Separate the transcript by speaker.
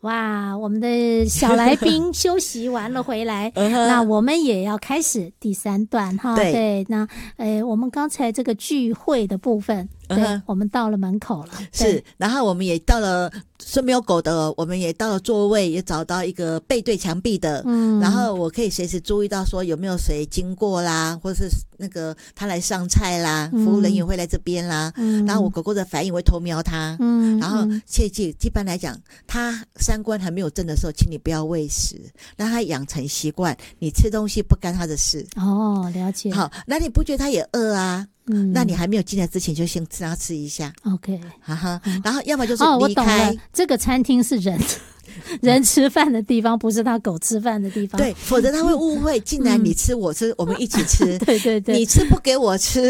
Speaker 1: 哇，我们的小来宾休息完了回来，那我们也要开始第3段哈。对，那我们刚才这个聚会的部分，对，我们到了门口了，
Speaker 2: 是，然后我们也到了是没有狗的，我们也到了座位，也找到一个背对墙壁的，然后我可以随时注意到说有没有谁经过啦，或者是那个他来上菜啦，服务人员会来这边啦，然后我狗狗的反应我会偷瞄它，然后切记一般来讲，它3观还没有正的时候，请你不要喂食，让它养成习惯，你吃东西不干它的事。
Speaker 1: 哦，了解。
Speaker 2: 好，那你不觉得它也饿啊？那你还没有进来之前就先让它吃一下
Speaker 1: ，OK，
Speaker 2: 哈哈，然后要么就是离开。
Speaker 1: 我懂了，这个餐厅是人吃饭的地方，不是他狗吃饭的地方。
Speaker 2: 对，否则他会误会进来你吃我吃，我们一起吃。
Speaker 1: 对对对，
Speaker 2: 你吃不给我吃。